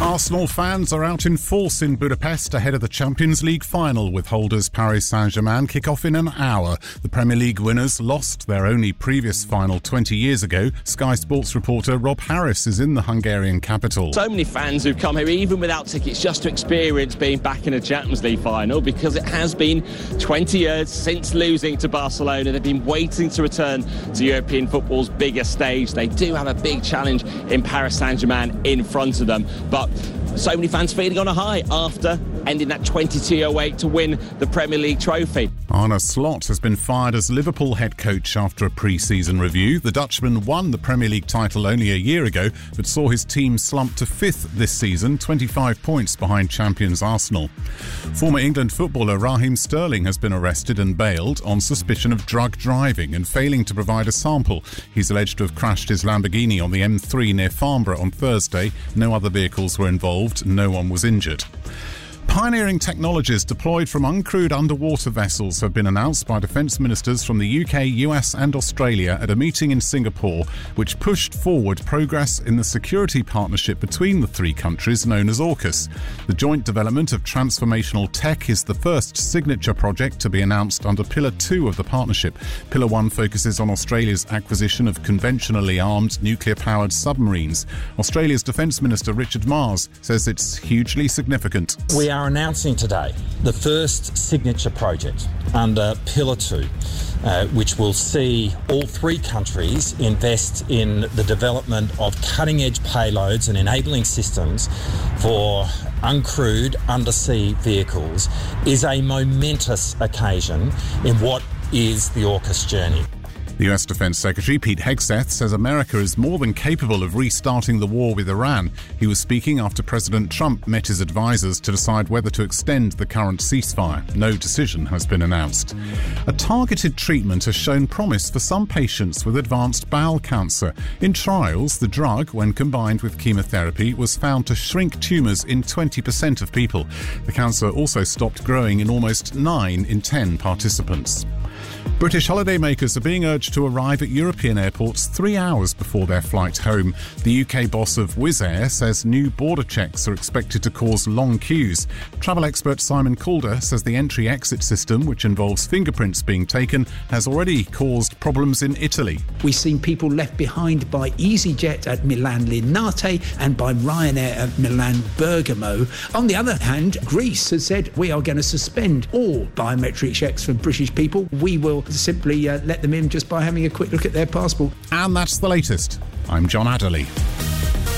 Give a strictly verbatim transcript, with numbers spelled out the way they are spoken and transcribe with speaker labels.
Speaker 1: Arsenal fans are out in force in Budapest ahead of the Champions League final, with holders Paris Saint-Germain kick off in an hour. The Premier League winners lost their only previous final twenty years ago. Sky Sports reporter Rob Harris is in the Hungarian capital.
Speaker 2: So many fans who've come here even without tickets just to experience being back in a Champions League final, because it has been twenty years since losing to Barcelona. They've been waiting to return to European football's biggest stage. They do have a big challenge in Paris Saint-Germain in front of them, but so many fans feeling on a high after ending that twenty-two oh eight to win the Premier League trophy.
Speaker 1: Arne Slot has been fired as Liverpool head coach after a pre-season review. The Dutchman won the Premier League title only a year ago, but saw his team slump to fifth this season, twenty-five points behind champions Arsenal. Former England footballer Raheem Sterling has been arrested and bailed on suspicion of drug driving and failing to provide a sample. He's alleged to have crashed his Lamborghini on the M three near Farnborough on Thursday. No other vehicles were involved. No one was injured. Pioneering technologies deployed from uncrewed underwater vessels have been announced by defence ministers from the U K, U S and Australia at a meeting in Singapore, which pushed forward progress in the security partnership between the three countries known as AUKUS. The joint development of transformational tech is the first signature project to be announced under Pillar two of the partnership. Pillar one focuses on Australia's acquisition of conventionally armed nuclear-powered submarines. Australia's Defence Minister Richard Marles says it's hugely significant.
Speaker 3: We are announcing today the first signature project under Pillar two, uh, which will see all three countries invest in the development of cutting-edge payloads and enabling systems for uncrewed undersea vehicles. Is a momentous occasion in what is the AUKUS journey.
Speaker 1: The U S Defence Secretary Pete Hegseth says America is more than capable of restarting the war with Iran. He was speaking after President Trump met his advisers to decide whether to extend the current ceasefire. No decision has been announced. A targeted treatment has shown promise for some patients with advanced bowel cancer. In trials, the drug, when combined with chemotherapy, was found to shrink tumours in twenty percent of people. The cancer also stopped growing in almost nine in ten participants. British holidaymakers are being urged to arrive at European airports three hours before their flight home. The U K boss of Wizz Air says new border checks are expected to cause long queues. Travel expert Simon Calder says the entry-exit system, which involves fingerprints being taken, has already caused problems in Italy.
Speaker 4: We've seen people left behind by EasyJet at Milan Linate and by Ryanair at Milan Bergamo. On the other hand, Greece has said we are going to suspend all biometric checks for British people. We will simply uh, let them in just by having a quick look at their passport.
Speaker 1: And that's the latest. I'm John Adderley.